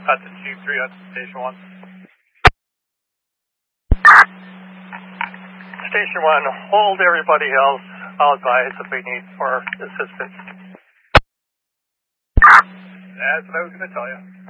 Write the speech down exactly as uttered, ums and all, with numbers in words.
Hudson Chief three, Hudson Station one. Station one, hold everybody else. I'll advise if we need more assistance. That's what I was going to tell you.